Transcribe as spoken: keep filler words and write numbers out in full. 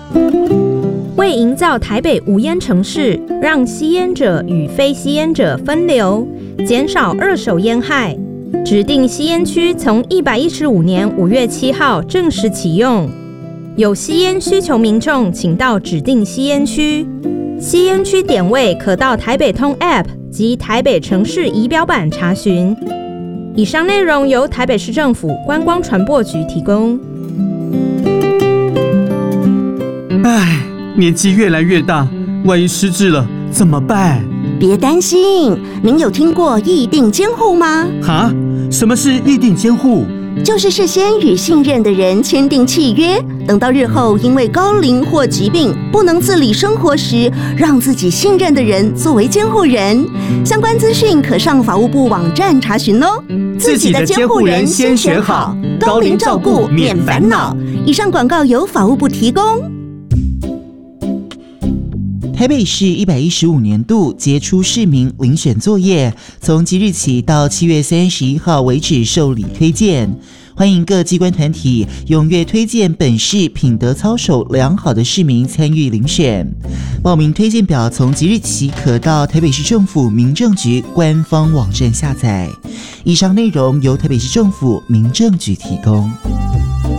为营造台北无烟城市，让吸烟者与非吸烟者分流，减少二手烟害，指定吸烟区从一百一十五年五月七号正式启用。有吸烟需求民众，请到指定吸烟区。吸烟区点位可到台北通 App 及台北城市仪表板查询。以上内容由台北市政府观光传播局提供。 唉，年纪越来越大，万一失智了怎么办？ 别担心，您有听过议定监护吗？ 哈？什么是议定监护？ 就是事先与信任的人签订契约，等到日后因为高龄或疾病不能自理生活时，让自己信任的人作为监护人。相关资讯可上法务部网站查询哦。 自己的监护人先选好，高龄照顾免烦恼。 以上广告由法务部提供。 台北市一百一十五年度杰出市民遴选作业，从即日起到七月三十一号为止受理推荐。欢迎各机关团体踊跃推荐本市品德操守良好的市民参与遴选。报名推荐表从即日起可到台北市政府民政局官方网站下载。以上内容由台北市政府民政局提供。